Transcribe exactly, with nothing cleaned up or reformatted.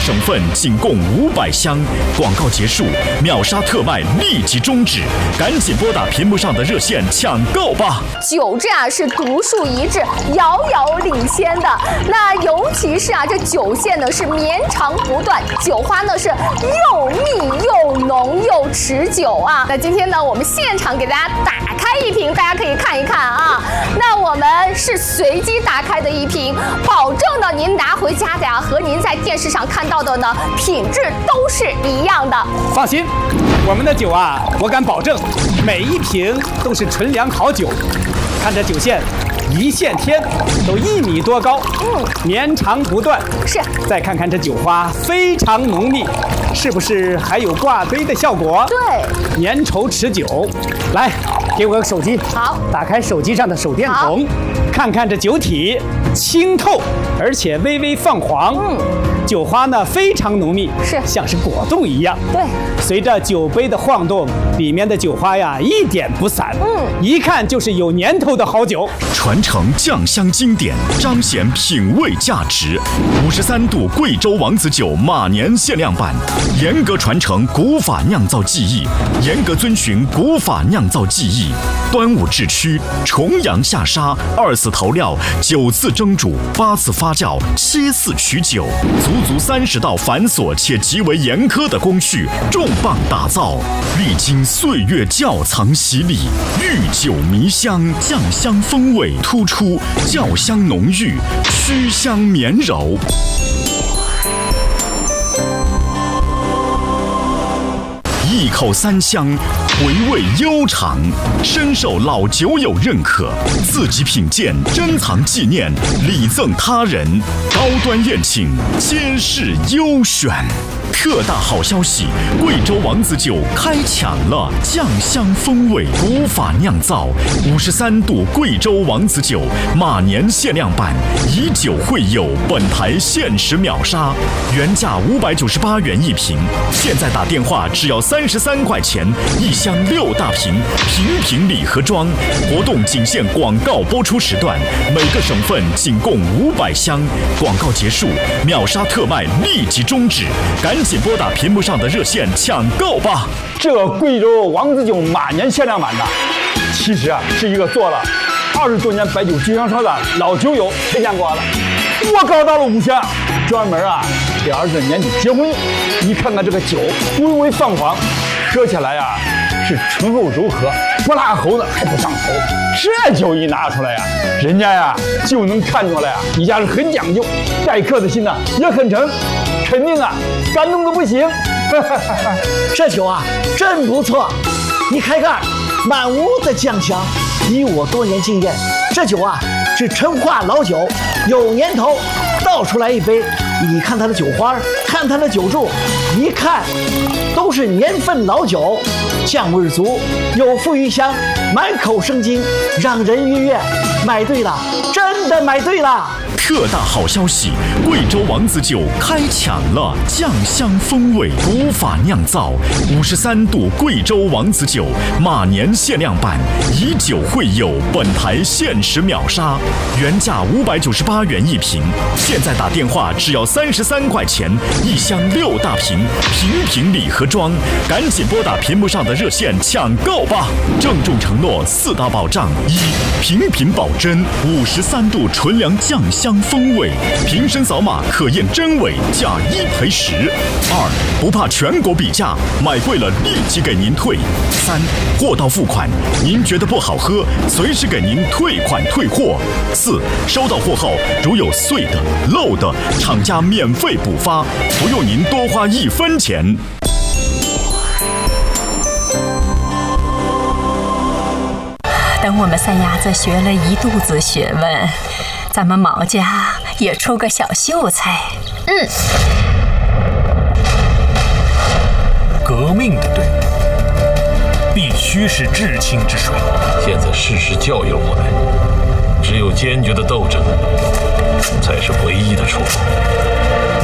省份仅供五百箱。广告结束，秒杀特卖立即终止，赶紧拨打屏幕上的热线抢购吧！ 酒这啊是独树一帜，遥遥领先的。那尤其是啊这酒线呢是绵长不断，酒花呢是又密又浓又持久啊。那今天呢我们现场给大家打开一瓶，大家可以看一看啊。那我们是随机打开的一瓶，保证呢您拿回家的呀和您在电视上看到的呢品质都是一样的。 放心，我们的酒啊，我敢保证，每一瓶都是纯粮好酒。看这酒线，一线天，都一米多高，嗯，绵长不断。 是。 再看看这酒花，非常浓密，是不是还有挂杯的效果？ 对， 粘稠持久。来，给我个手机。 好， 打开手机上的手电筒，看看这酒体清透，而且微微泛黄。嗯。酒花呢非常浓密，是像是果冻一样。 对， 随着酒杯的晃动，里面的酒花呀一点不散。嗯，一看就是有年头的好酒。 传承酱香经典，彰显品味价值。五十三度贵州王子酒马年限量版，严格传承古法酿造技艺，严格遵循古法酿造技艺。端午制曲，重阳下沙，二次投料，九次蒸煮，八次发酵，七次取酒。足足三十道繁琐且极为严苛的工序，重磅打造，历经岁月窖藏洗礼，御酒迷香，酱香风味突出，窖香浓郁，曲香绵柔。一口三香，回味悠长，深受老酒友认可。自己品鉴，珍藏纪念，礼赠他人，高端宴请，皆是优选。特大好消息！贵州王子酒开抢了，酱香风味，古法酿造，五十三度贵州王子酒马年限量版，以酒会友，本台限时秒杀，原价五百九十八元一瓶，现在打电话只要三十三块钱一箱六大瓶，瓶瓶礼盒装。活动仅限广告播出时段，每个省份仅供五百箱。广告结束，秒杀特卖立即终止，赶紧拨打屏幕上的热线抢购吧！ 这贵州王子酒马年限量版的，其实啊是一个做了二十多年白酒经销商的老酒友推荐过的。我搞到了五箱，专门啊给儿子年底结婚。你看看这个酒微微泛黄，喝起来呀、啊、是醇厚柔和，不辣喉子还不上头。这酒一拿出来呀、啊，人家呀就能看出来啊，你家是很讲究，待客的心呢也很诚。肯定啊，感动的不行。 这酒啊，真不错。你开盖，满屋的酱香。以我多年经验，这酒啊是陈化老酒，有年头。倒出来一杯，你看它的酒花，看它的酒柱，一看都是年份老酒，酱味足，有馥郁香，满口生津，让人愉悦。买对了，真的买对了。 特大好消息！贵州王子酒开抢了，酱香风味，古法酿造，五十三度贵州王子酒马年限量版，以酒会友，本台限时秒杀，原价五百九十八元一瓶，现在打电话只要三十三块钱一箱六大瓶，瓶瓶礼盒装，赶紧拨打屏幕上的热线抢购吧！郑重承诺四大保障：一、瓶瓶保真，五十三度纯粮酱香风味，瓶身扫码可验真伪，价一赔十。二、不怕全国比价，买贵了立即给您退。三、货到付款，您觉得不好喝，随时给您退款退货。四、收到货后如有碎的、漏的，厂家免费补发，不用您多花一分钱。 等我们三伢子学了一肚子学问，咱们毛家也出个小秀才。嗯， 革命的队伍必须是至清之水。现在事实教育了我们，只有坚决的斗争才是唯一的出路。